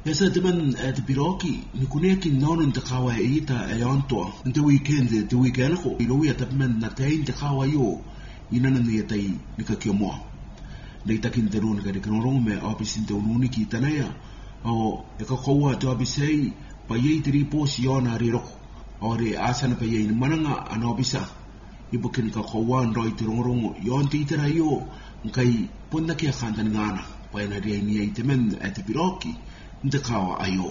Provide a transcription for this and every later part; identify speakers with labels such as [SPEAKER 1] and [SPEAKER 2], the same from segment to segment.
[SPEAKER 1] Esa teman te piroki ni kuneki nono te kawa ita e onto te weekend ko ilo ya teman na te te kawa yo ina na ni tai ni ka kiomo nei takin te run ka de knorong me office te ununi ki tanaya o e ka kowa to abisei pa ye tri posiona ri ro o re asana pa ye mananga ana obisa ibukin ka kowa ndoi te rongrongo yon te itera yo nkai ponna ke khanda ngana pa ina ri ni ai teman te piroki nte kawa ayo.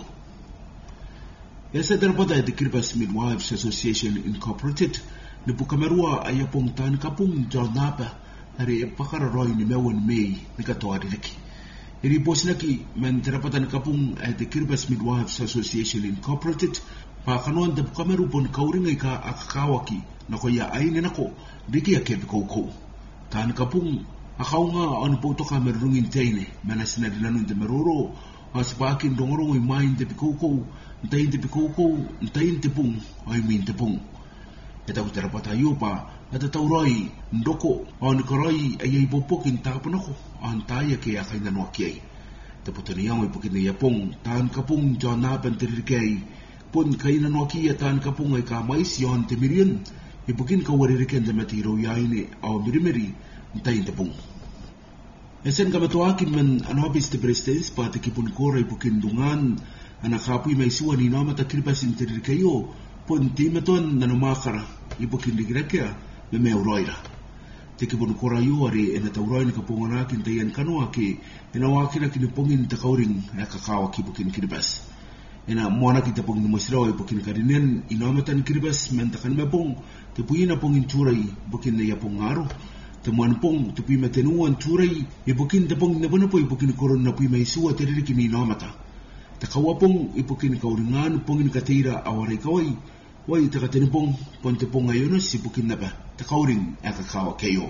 [SPEAKER 1] Esa terpata the Kiribati Midwives Association Incorporated ni pukamerua ayapong tan kapung John Napa hari pakara roi ni mewan Mei ni katoa diriki. Iri posnaki men terpata ni kapung the Kiribati Midwives Association Incorporated pa kanuan the pukameru pon kauringa ka akakawaki na koya aine nako diki ya kepi koukou. Tan kapung akaunga on potoka merungin teine manasina dilanun te meroro aspakin dongorong main te pikoko ntain te pikoko ntain te pung ai min te pung eta utara patayo pa ata tauroi ndoko on koroi ai popokin tapanoko an taya ke akaina no kiai te potani yang pokin ya pung tan kapung jona penterikai pun kaina no kia tan kapung ai ka mai sion te mirian pokin ka warireken te matiro yaine au mirimeri ntain te pung. Esen kamatuakin men anobis te prestes pa te kipun kora ipukin dungan anakapui may suwa ni nama ta Kiribati interi kayo pun timeton nanomakara ipukin digrekea me meuroira. Te kipun kora yo ari enatauroin kapunganakin tayan kanua ki enawakin kinipungin ta kauring kakawa kipukin Kiribati. Ena mwana kita pungin musraw ipukin karinen inamatan Kiribati mentakan mepung te puyina pungin turay bukin na yapung ngaro. Temuan pong tupi matenuan turai ibukin tepong na po ibukin koron na puy may suwa teriri kimi namata. Takawa pong ibukin kauringan pongin katira awaray kaway way takatinipong ponte pong ngayonas ibukin na ba takauring akakawa kayo.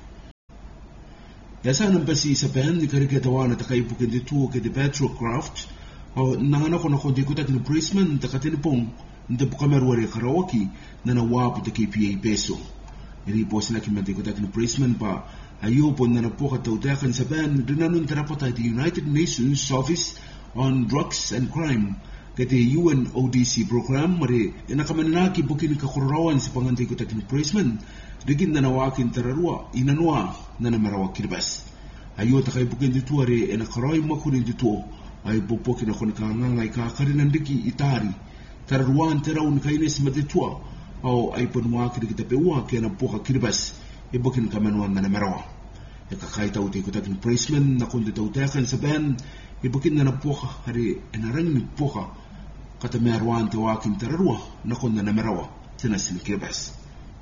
[SPEAKER 1] Yasa nampasi sa pen ni karikatawa na takaibukin dituo ke de Petrocraft o nangana ko na kondikutak ni Brisman takatinipong ntapukamerwari karawaki na nawapo te KPA peso. Iri po sila kimantikot ni Brisman pa ayo po na napo katautakan sa ban dinanong terapat ay the United Nations Office on Drugs and Crime kati UNODC program mari inakamanaki bukin kakurawan sa pangantikot ni Brisman digin na nawakin tararua inanwa na namarawa Kiribati. Ayo takay bukin dito ari inakaroy makunin dito ay bupokin ako nakangangay kakarinan diki itari tararuan teraun kainis matitua au ai ponua ki kita peua ke na poka Kiribati ibukin kamanuan na namerawa e kakaita uti ko takin Brisman na kundi tautakan sa ban ibukin na poka hari enarang ni poka kata meruan te wakin tararua na kundi na namerawa tinasin Kiribati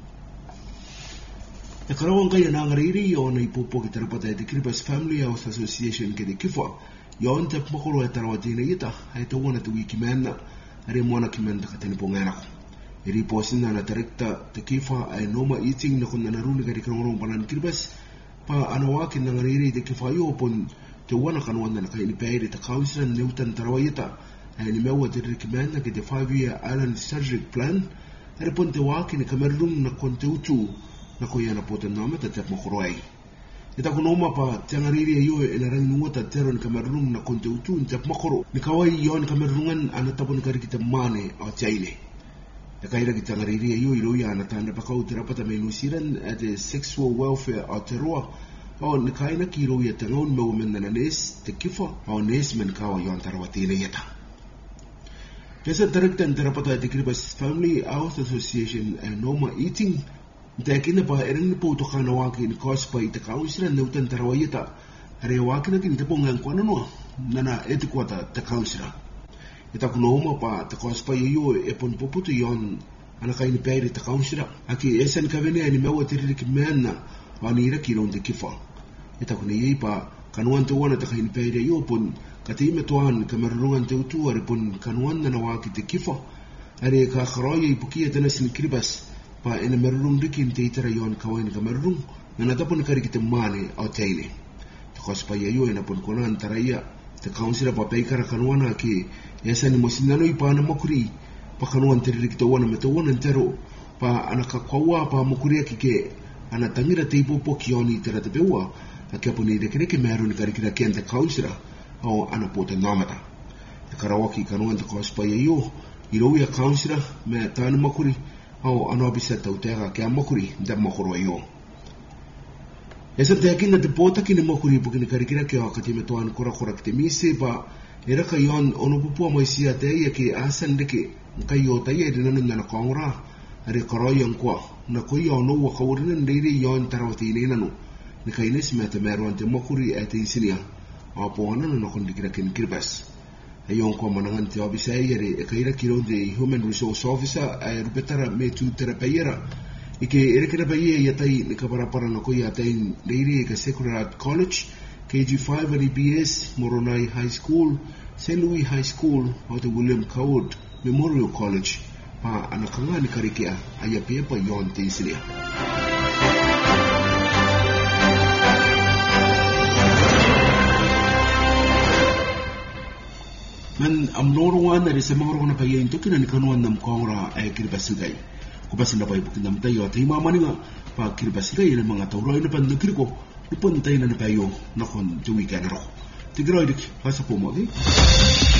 [SPEAKER 1] e karawang kaya na ngariri yon ay pupo ki tarapata the Kiribati Family Health Association ke de kifa yon tap makuro ay tarawati na ita ay tawana tu wikimena hari mwana kimenda katinipong anak iri posin na direkta te kifa ay noma eating na kung nanaruni ka di kanong panan Kiribati pa anawakin na ngariri te kifa yo pon te wana kanuan na nakainipay te kaunsilan neutan tarawayita ay nimewa te recommend na kite 5-year island strategic plan ay pon te wakin na kamerlung na konteutu na kuya na potan naman tatap makuroy. Ita kunoma pa te ngariri ayo inarang nungot at teron kamerlung na konteutu tatap makuro ni kaway yon kamerlungan anatapon ka kita mane o tiyayle. Nakaira kita ngariri ayo iloya na tanda pa kau terapata may nusiran at sexual welfare o terua o nakaina ki iloya tangaon mawuman na nanes te kifa o nes man kawa yon tarawati na yata. Kesa direkta terapata at Kiribati Family Health Association noma eating Dahil pa erin po ito kanawakin cause pa ita kaunsilan neutan tarawayita arewakin natin ito pong ang kuano na na etikwata ta kaunsilan. Ita kunoma pa ta cause pa iyo epon puputo yon anakay ni peri ta kaunsilan. Aki esan kavene ni mewa tiririk mena wanira kilong de kifa. Ita kuniyay pa kanuan tuwan at kay ni peri iyo pon katime tuwan kamarungan teutu aripon kanuan na nawakit de kifa. Are kakaroy ipukiya tanas ni Kiribati pa ina merulung dikin te itara yon kawai na kamerulung na natapon kari kita mane o taile. Takos pa yayo ina pon konan taraya te kaunsila pa peikara kanuana ki yasa ni mosinano ipana makuri pa kanuan teririk tawana metawana entero pa anakakawa pa makuri ke anatangira te ipopo kioni tera tepewa akia poni dekereke meron kari kita kenta kaunsila o anapota namata. Karaoke kanuan te kospa yo ilo ya councilor me tanu makuri au ano bisa tau tega ke makuri da makoro yo esa te akina te pota kine makuri porque ne karikira ke o kati me toan kora te mise ba era ka yon ono pupu mo sia te ia ke asan de ke ka yo ta ye de na kongra are koro yon kwa na ko yo no wa kawrin de ri yon tarawti ne nanu ne ka ines me te meron te makuri ate isinia a po ana no kon dikira ken kirbas ayon ko manangan te obisa yere e kaira kiro de human resource officer a rupetara me tu terapeuta ike erekera baie ya tai ne kabara para no ko ya tai leiri ke secular college KG5 at BS Moronai High School St. Louis High School au te William Coward Memorial College pa anakanga ni karikia aya pepa yon te isilia man am loro wana re sama ro na pa yin to kina ni kanuan nam kongra e kirbasigai ko basin da pai bukin nam tayo at ima maninga pa kirbasigai le mga tawro ina pan nakiriko ipon tayo na payo na kon tuwi kana ro tigroidik pasa po mo